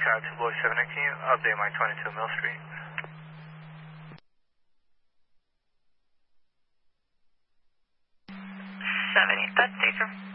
Tower 2 Boy 7, can you update my 22 Mill Street? 70, that's Caesar.